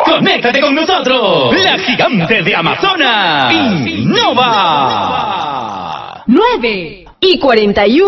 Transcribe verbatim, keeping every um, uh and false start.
Conéctate con nosotros. La gigante de Amazonas. Innova. nueve y cuarenta y uno.